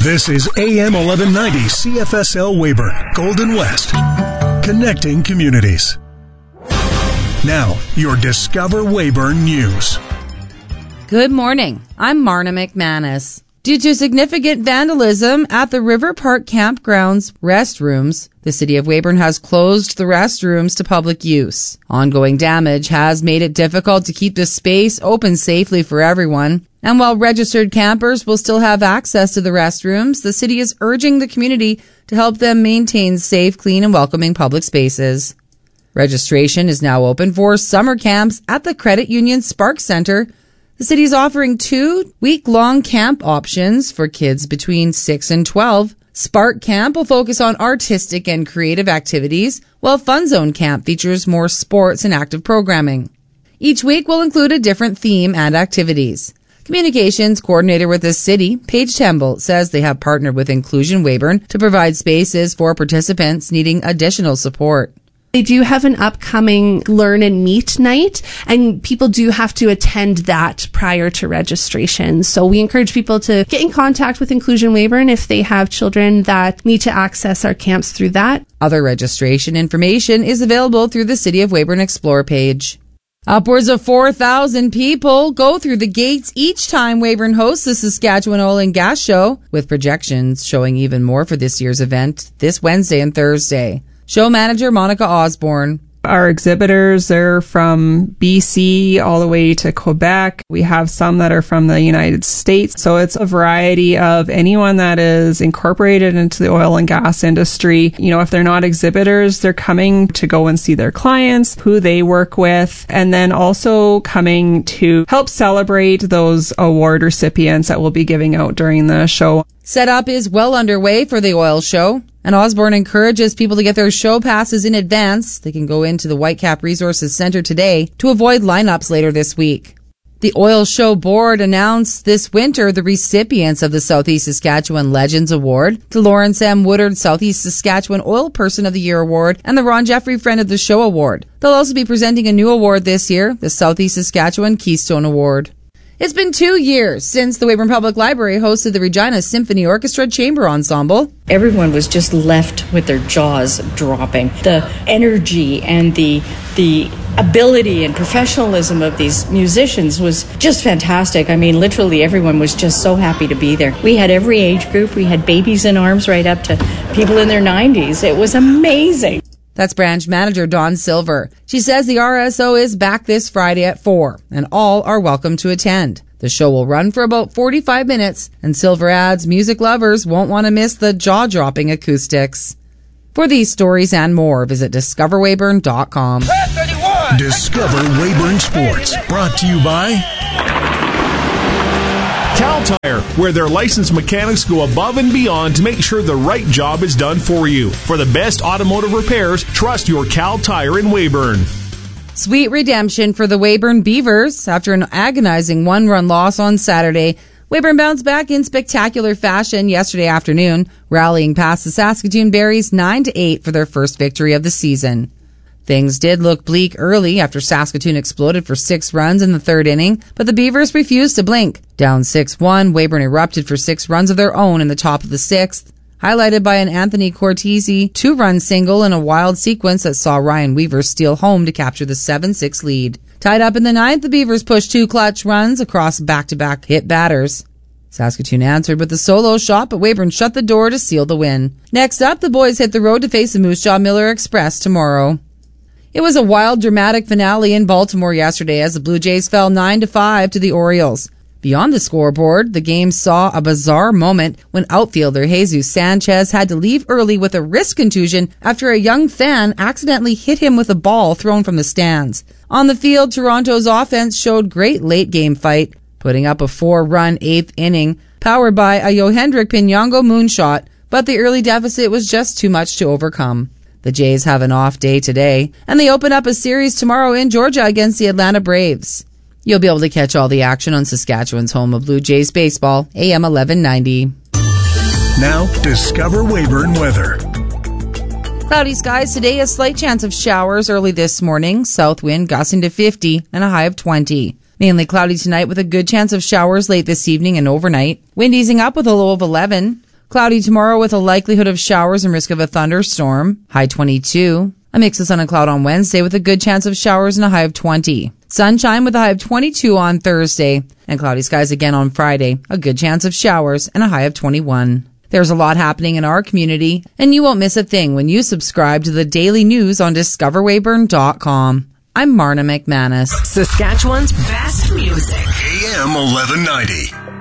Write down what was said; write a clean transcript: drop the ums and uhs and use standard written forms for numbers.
This is AM 1190 CFSL Weyburn, Golden West, connecting communities. Now, your Discover Weyburn News. Good morning. I'm Marna McManus. Due to significant vandalism at the River Park Campground's restrooms, the City of Weyburn has closed the restrooms to public use. Ongoing damage has made it difficult to keep the space open safely for everyone. And while registered campers will still have access to the restrooms, the city is urging the community to help them maintain safe, clean, and welcoming public spaces. Registration is now open for summer camps at the Credit Union Spark Center. The city is offering 2 week-long camp options for kids between 6 and 12. Spark Camp will focus on artistic and creative activities, while Fun Zone Camp features more sports and active programming. Each week will include a different theme and activities. Communications coordinator with the city, Paige Temple, says they have partnered with Inclusion Weyburn to provide spaces for participants needing additional support. They do have an upcoming Learn and Meet night, and people do have to attend that prior to registration. So we encourage people to get in contact with Inclusion Weyburn if they have children that need to access our camps through that. Other registration information is available through the City of Weyburn Explore page. Upwards of 4,000 people go through the gates each time Weyburn hosts the Saskatchewan Oil and Gas Show, with projections showing even more for this year's event this Wednesday and Thursday. Show manager Monica Osborne. Our exhibitors are from BC all the way to Quebec. We have some that are from the United States. So it's a variety of anyone that is incorporated into the oil and gas industry. You know, if they're not exhibitors, they're coming to go and see their clients, who they work with, and then also coming to help celebrate those award recipients that we'll be giving out during the show. Setup is well underway for the oil show, and Osborne encourages people to get their show passes in advance. They can go into the Whitecap Resources Center today to avoid lineups later this week. The Oil Show Board announced this winter the recipients of the Southeast Saskatchewan Legends Award, the Lawrence M. Woodard Southeast Saskatchewan Oil Person of the Year Award, and the Ron Jeffrey Friend of the Show Award. They'll also be presenting a new award this year, the Southeast Saskatchewan Keystone Award. It's been 2 years since the Weyburn Public Library hosted the Regina Symphony Orchestra Chamber Ensemble. Everyone was just left with their jaws dropping. The energy and the ability and professionalism of these musicians was just fantastic. I mean, literally everyone was just so happy to be there. We had every age group. We had babies in arms right up to people in their 90s. It was amazing. That's branch manager Dawn Silver. She says the RSO is back this Friday at 4, and all are welcome to attend. The show will run for about 45 minutes, and Silver adds music lovers won't want to miss the jaw-dropping acoustics. For these stories and more, visit discoverweyburn.com. Discover Weyburn Sports, brought to you by Cal Tire, where their licensed mechanics go above and beyond to make sure the right job is done for you. For the best automotive repairs, trust your Cal Tire in Weyburn. Sweet redemption for the Weyburn Beavers. After an agonizing one-run loss on Saturday, Weyburn bounced back in spectacular fashion yesterday afternoon, rallying past the Saskatoon Berries 9-8 for their first victory of the season. Things did look bleak early after Saskatoon exploded for 6 runs in the third inning, but the Beavers refused to blink. Down 6-1, Weyburn erupted for 6 runs of their own in the top of the 6th, highlighted by an Anthony Cortese 2-run single in a wild sequence that saw Ryan Weaver steal home to capture the 7-6 lead. Tied up in the 9th, the Beavers pushed 2 clutch runs across back-to-back hit batters. Saskatoon answered with a solo shot, but Weyburn shut the door to seal the win. Next up, the boys hit the road to face the Moose Jaw Miller Express tomorrow. It was a wild, dramatic finale in Baltimore yesterday as the Blue Jays fell 9-5 to the Orioles. Beyond the scoreboard, the game saw a bizarre moment when outfielder Jesus Sanchez had to leave early with a wrist contusion after a young fan accidentally hit him with a ball thrown from the stands. On the field, Toronto's offense showed great late-game fight, putting up a 4-run 8th inning, powered by a Yohendrick Pinongo moonshot, but the early deficit was just too much to overcome. The Jays have an off day today, and they open up a series tomorrow in Georgia against the Atlanta Braves. You'll be able to catch all the action on Saskatchewan's home of Blue Jays baseball, AM 1190. Now, discover Weyburn weather. Cloudy skies today, a slight chance of showers early this morning. South wind gusting to 50 and a high of 20. Mainly cloudy tonight with a good chance of showers late this evening and overnight. Wind easing up with a low of 11. Cloudy tomorrow with a likelihood of showers and risk of a thunderstorm. High 22. A mix of sun and cloud on Wednesday with a good chance of showers and a high of 20. Sunshine with a high of 22 on Thursday. And cloudy skies again on Friday. A good chance of showers and a high of 21. There's a lot happening in our community, and you won't miss a thing when you subscribe to the daily news on discoverweyburn.com. I'm Marna McManus. Saskatchewan's best music. AM 1190.